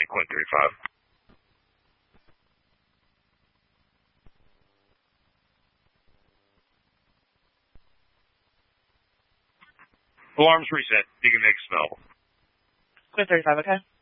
Quinn 35. Alarms reset. You can make smell. Quinn 35, okay.